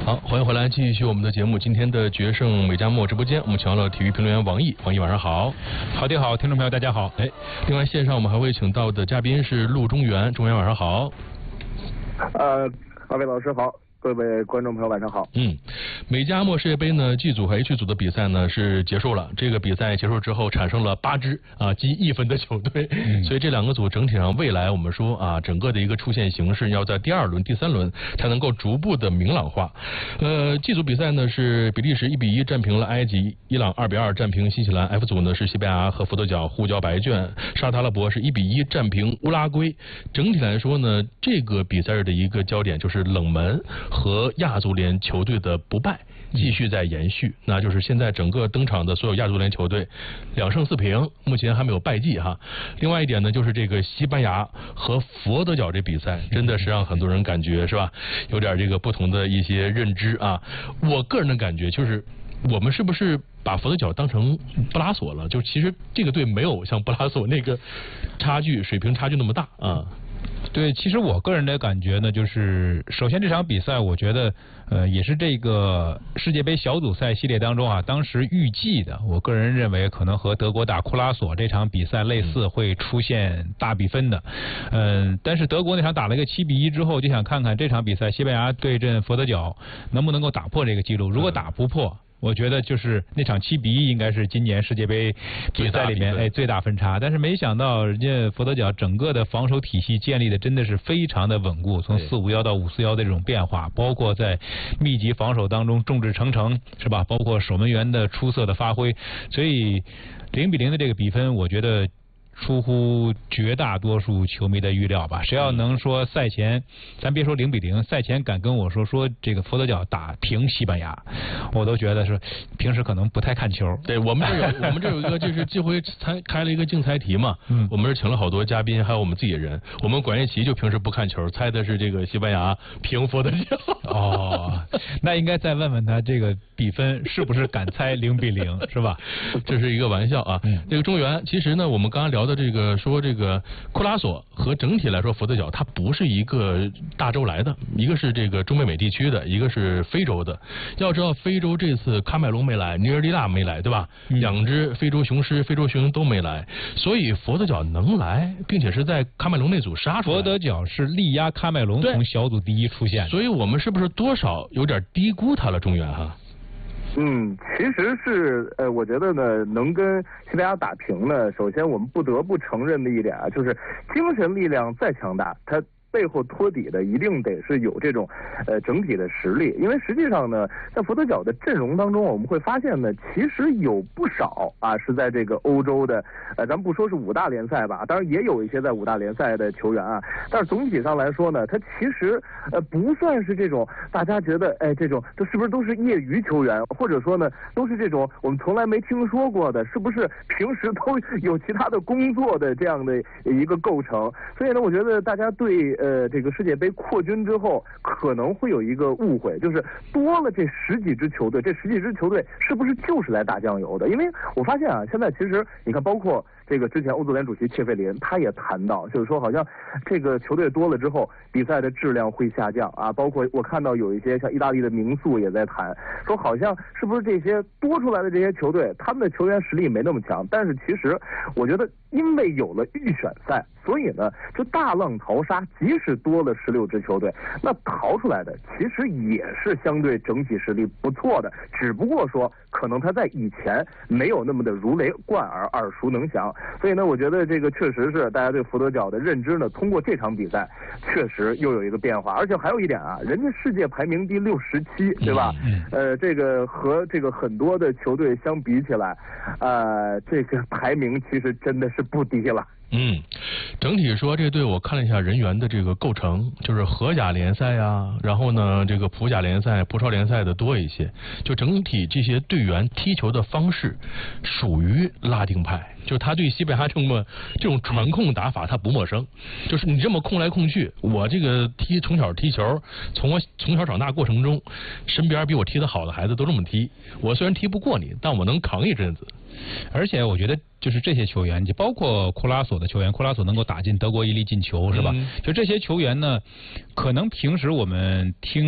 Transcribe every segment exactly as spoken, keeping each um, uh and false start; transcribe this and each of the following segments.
好，欢迎回来，继续我们的节目。今天的决胜美加墨直播间，我们请到了体育评论员王毅。王毅晚上好。 好的好，听众朋友大家好。 哎，另外线上我们还会请到的嘉宾是陆中原，中原晚上好。 呃，二位老师好。各位观众朋友晚上好。 嗯，美加墨世界杯呢 G 组和 H 组的比赛呢是结束了。这个比赛结束之后产生了八支啊积一分的球队，嗯、所以这两个组整体上未来我们说啊整个的一个出现形势要在第二轮、第三轮才能够逐步的明朗化。呃 ，G 组比赛呢是比利时一比一战平了埃及，伊朗二比二战平新西兰。F 组呢是西班牙和佛得角互交白卷，沙特阿拉伯是一比一战平乌拉圭。整体来说呢，这个比赛的一个焦点就是冷门和亚足联球队的不败继续在延续，那就是现在整个登场的所有亚足联球队两胜四平，目前还没有败绩哈。另外一点呢，就是这个西班牙和佛得角这比赛，真的是让很多人感觉是吧，有点这个不同的一些认知啊。我个人的感觉就是，我们是不是把佛得角当成布拉索了？就其实这个队没有像布拉索那个差距水平差距那么大啊。 对，其实我个人的感觉呢，就是首先这场比赛，我觉得呃也是这个世界杯小组赛系列当中啊，当时预计的，我个人认为可能和德国打库拉索这场比赛类似，会出现大比分的。嗯、呃，但是德国那场打了一个七比一之后，就想看看这场比赛西班牙对阵佛得角能不能够打破这个记录。如果打不破，我觉得就是那场七比一应该是今年世界杯比赛里面哎最大分差，但是没想到人家佛得角整个的防守体系建立的真的是非常的稳固，从四五幺到五四幺的这种变化，包括在密集防守当中众志成城是吧？包括守门员的出色的发挥，所以零比零的这个比分，我觉得出乎绝大多数球迷的预料吧。谁要能说赛前，咱别说零比零，赛前敢跟我说说这个佛得角打平西班牙，我都觉得是平时可能不太看球。 对，我们这有我们这有一个就是这回参开了一个竞猜题嘛，嗯，我们是请了好多嘉宾，还有我们自己人。我们管乐琪就平时不看球，猜的是这个西班牙平佛得角。 哦，那应该再问问他这个比分是不是敢猜零比零，是吧？ 这是一个玩笑啊。嗯、这个中原，其实呢，我们刚刚聊的这个说这个库拉索和整体来说佛得角它不是一个大洲来的，一个是这个中北美地区的，一个是非洲的。要知道非洲这次喀麦隆没来，尼日利亚没来，对吧？嗯、两只非洲雄狮、非洲熊都没来，所以佛得角能来，并且是在喀麦隆那组杀出来。 佛得角是力压喀麦隆从小组第一出现， 所以我们是不是多少有点低估他了，中原哈？ 嗯，其实是呃，我觉得呢，能跟西班牙打平呢，首先我们不得不承认的一点啊，就是精神力量再强大，它背后托底的一定得是有这种呃整体的实力，因为实际上呢，在佛得角的阵容当中，我们会发现呢，其实有不少啊是在这个欧洲的，呃，咱们不说是五大联赛吧，当然也有一些在五大联赛的球员啊，但是总体上来说呢，他其实呃不算是这种大家觉得哎这种这是不是都是业余球员，或者说呢都是这种我们从来没听说过的，是不是平时都有其他的工作的这样的一个构成？所以呢，我觉得大家对呃，这个世界杯扩军之后，可能会有一个误会，就是多了这十几支球队，这十几支球队是不是就是来打酱油的？因为我发现啊，现在其实你看，包括这个之前欧足联主席切费林他也谈到，就是说好像这个球队多了之后，比赛的质量会下降啊。包括我看到有一些像意大利的名宿也在谈，说好像是不是这些多出来的这些球队，他们的球员实力没那么强，但是其实我觉得因为有了预选赛，所以呢就大浪淘沙，即使多了十六支球队，那淘出来的其实也是相对整体实力不错的，只不过说可能他在以前没有那么的如雷贯耳、耳熟能详。所以呢，我觉得这个确实是大家对佛得角的认知呢，通过这场比赛确实又有一个变化。而且还有一点啊，人家世界排名第六十七，对吧？呃，这个和这个很多的球队相比起来，呃，这个排名其实真的是不低了。 嗯，整体说这队我看了一下人员的这个构成，就是荷甲联赛呀，然后呢这个普甲联赛、葡超联赛的多一些，就整体这些队员踢球的方式属于拉丁派，就是他对西班牙这么这种传控打法他不陌生，就是你这么控来控去，我这个踢从小踢球，从我从小长大过程中，身边比我踢得好的孩子都这么踢，我虽然踢不过你，但我能扛一阵子。 而且我觉得就是这些球员，就包括库拉索的球员，库拉索能够打进德国一粒进球，是吧？嗯、就这些球员呢，可能平时我们听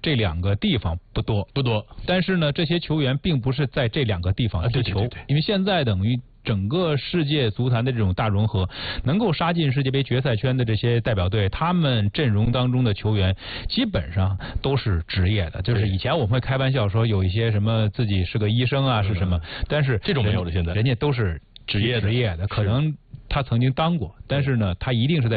这两个地方不多不多， 但是呢，这些球员并不是在这两个地方踢球， 啊、对对对对因为现在等于整个世界足坛的这种大融合，能够杀进世界杯决赛圈的这些代表队，他们阵容当中的球员基本上都是职业的。就是以前我们会开玩笑说有一些什么自己是个医生啊，是什么，但是这种没有了，现在人家都是职业的职业的，可能他曾经当过，但是呢，他一定是在